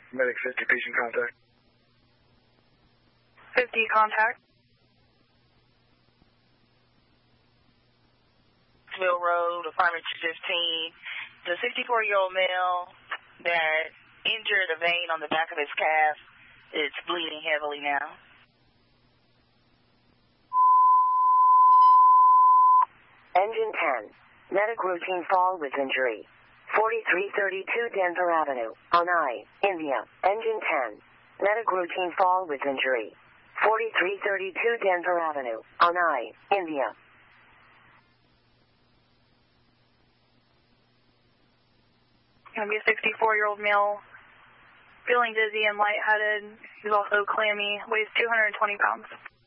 Medic 50, patient contact. 50 contact. Mill Road, apartment 215. The 64-year-old male that injured a vein on the back of his calf is bleeding heavily now. Engine 10. Medic routine fall with injury. 4332 Denver Avenue, Onai, India. Engine 10. Medic routine fall with injury. 4332 Denver Avenue, Onai, India. Going to be a 64-year-old male, feeling dizzy and lightheaded. He's also clammy, weighs 220 pounds.